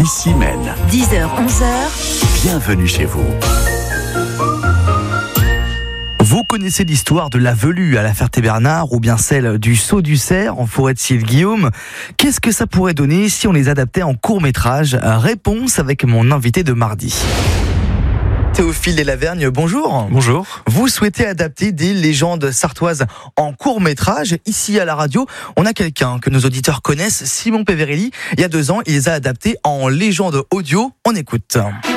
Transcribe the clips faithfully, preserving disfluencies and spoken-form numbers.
Ici Maine. dix heures, onze heures. Bienvenue chez vous. Vous connaissez l'histoire de la velue à la Ferté-Bernard ou bien celle du saut du cerf en forêt de Sille-Guillaume. Qu'est-ce que ça pourrait donner si on les adaptait en court-métrage ? Réponse avec mon invité de mardi. Théophile Delavergne, bonjour. Bonjour. Vous souhaitez adapter des légendes sartoises en court-métrage. Ici à la radio, on a quelqu'un que nos auditeurs connaissent, Simon Peverelli. Il y a deux ans, il les a adaptés en légendes audio. On écoute.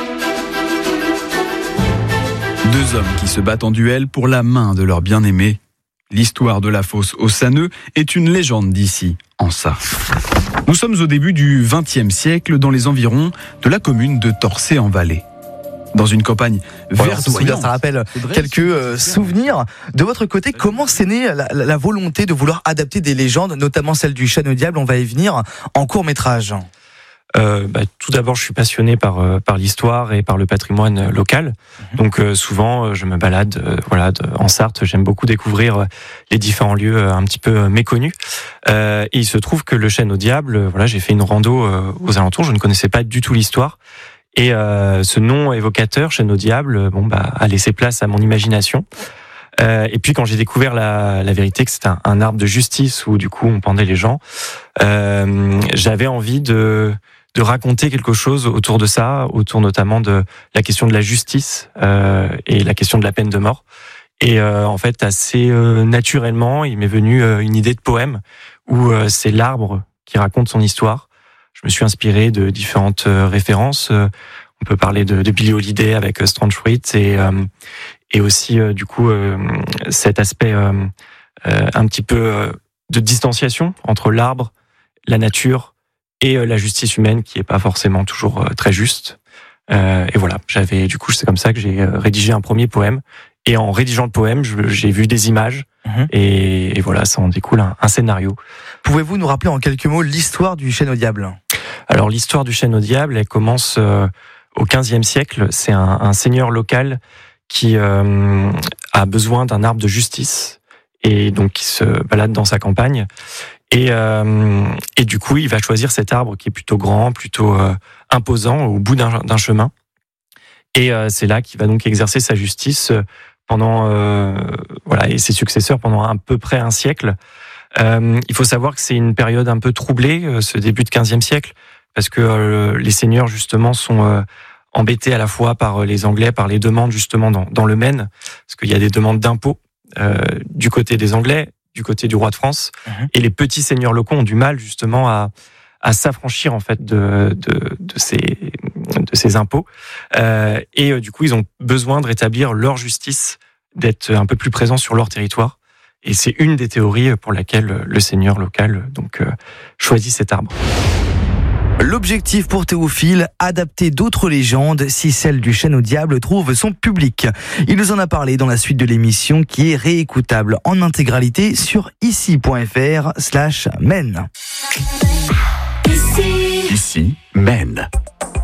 Deux hommes qui se battent en duel pour la main de leur bien-aimé. L'histoire de la fosse aux Sanneux est une légende d'ici, en Sarthe. Nous sommes au début du vingtième siècle, dans les environs de la commune de Torcé-en-Vallée. Dans une campagne verdoyante. Ça rappelle quelques euh, souvenirs. De votre côté, comment s'est née la, la, la volonté de vouloir adapter des légendes, notamment celle du chêne au diable, on va y venir, en court-métrage ? Euh, bah, tout d'abord, je suis passionné par euh, par l'histoire et par le patrimoine local. Mmh. Donc euh, souvent, euh, je me balade, euh, voilà, de, en Sarthe. J'aime beaucoup découvrir euh, les différents lieux euh, un petit peu euh, méconnus. Euh, et il se trouve que le chêne au diable, euh, voilà, j'ai fait une rando euh, aux alentours. Je ne connaissais pas du tout l'histoire. Et euh, ce nom évocateur, chêne au diable, euh, bon bah, a laissé place à mon imagination. Euh, et puis quand j'ai découvert la, la vérité que c'était un, un arbre de justice où du coup on pendait les gens, euh, j'avais envie de de raconter quelque chose autour de ça, autour notamment de la question de la justice euh, et la question de la peine de mort. Et euh, en fait, assez euh, naturellement, il m'est venu euh, une idée de poème où euh, c'est l'arbre qui raconte son histoire. Je me suis inspiré de différentes euh, références. Euh, on peut parler de, de Billie Holiday avec euh, Strange Fruit et euh, et aussi euh, du coup euh, cet aspect euh, euh, un petit peu euh, de distanciation entre l'arbre, la nature et la justice humaine qui est pas forcément toujours très juste. Euh, et voilà, j'avais du coup c'est comme ça que j'ai rédigé un premier poème. Et en rédigeant le poème, je, j'ai vu des images mmh. et, et voilà, ça en découle un, un scénario. Pouvez-vous nous rappeler en quelques mots l'histoire du chêne au diable ? Alors l'histoire du chêne au diable, elle commence euh, au quinzième siècle. C'est un, un seigneur local qui euh, a besoin d'un arbre de justice et donc qui se balade dans sa campagne. Et, euh, et du coup, il va choisir cet arbre qui est plutôt grand, plutôt euh, imposant, au bout d'un, d'un chemin. Et euh, c'est là qu'il va donc exercer sa justice pendant, euh, voilà, et ses successeurs pendant à peu près un siècle. Euh, il faut savoir que c'est une période un peu troublée, ce début de quinzième siècle, parce que euh, les seigneurs justement sont euh, embêtés à la fois par les Anglais, par les demandes justement dans, dans le Maine, parce qu'il y a des demandes d'impôts euh, du côté des Anglais, du côté du roi de France, mmh. et les petits seigneurs locaux ont du mal justement à, à s'affranchir en fait de, de, de, ces, de ces impôts. Euh, et euh, du coup, ils ont besoin de rétablir leur justice, d'être un peu plus présents sur leur territoire. Et c'est une des théories pour laquelle le seigneur local donc euh, choisit cet arbre. L'objectif pour Théophile, adapter d'autres légendes si celle du chêne au diable trouve son public. Il nous en a parlé dans la suite de l'émission qui est réécoutable en intégralité sur ici.fr slash men. Ici Maine.